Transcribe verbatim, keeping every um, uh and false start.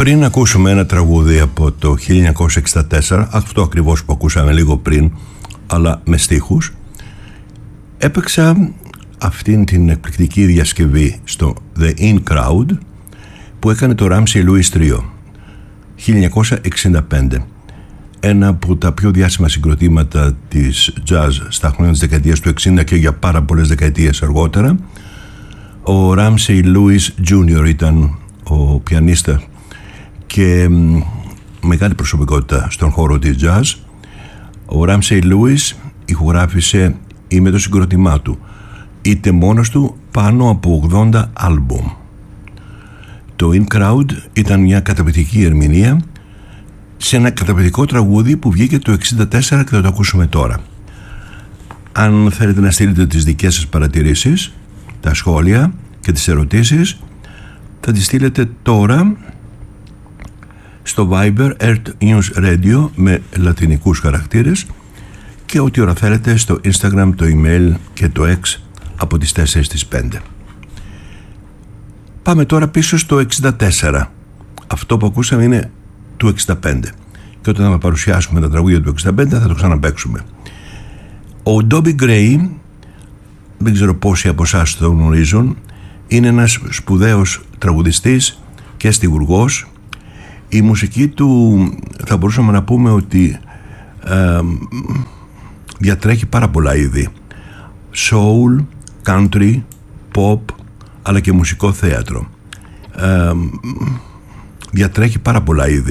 Πριν ακούσουμε ένα τραγούδι από το χίλια εννιακόσια εξήντα τέσσερα, αυτό ακριβώς που ακούσαμε λίγο πριν, αλλά με στίχους, έπαιξα αυτήν την εκπληκτική διασκευή στο The In Crowd που έκανε το Ramsey Lewis Trio χίλια εννιακόσια εξήντα πέντε, ένα από τα πιο διάσημα συγκροτήματα της jazz στα χρόνια της δεκαετίας του εξήντα και για πάρα πολλές δεκαετίες αργότερα. Ο Ramsey Lewis Τζούνιορ ήταν ο πιανίστα και μεγάλη προσωπικότητα στον χώρο της jazz. Ο Ramsey Lewis ηχογράφησε ή με το συγκρότημά του είτε μόνος του πάνω από ογδόντα άλμπουμ. Το In Crowd ήταν μια καταπληκτική ερμηνεία σε ένα καταπληκτικό τραγούδι που βγήκε το εξήντα τέσσερα και θα το ακούσουμε τώρα. Αν θέλετε να στείλετε τις δικές σας παρατηρήσεις, τα σχόλια και τις ερωτήσεις, θα τις στείλετε τώρα στο Viber Earth News Radio με λατινικούς χαρακτήρες και ό,τι ώρα θέλετε στο Instagram, το email και το X από τις τέσσερις στις πέντε. Πάμε τώρα πίσω στο εξήντα τέσσερα. Αυτό που ακούσαμε είναι του εξήντα πέντε και όταν θα παρουσιάσουμε τα τραγούδια του εξήντα πέντε θα το ξαναπαίξουμε. Ο Dobie Gray, δεν ξέρω πόσοι από εσάς το γνωρίζουν, είναι ένας σπουδαίος τραγουδιστής και στιχουργός. Η μουσική του θα μπορούσαμε να πούμε ότι ε, διατρέχει πάρα πολλά είδη. Soul, country, pop, αλλά και μουσικό θέατρο. Ε, διατρέχει πάρα πολλά είδη.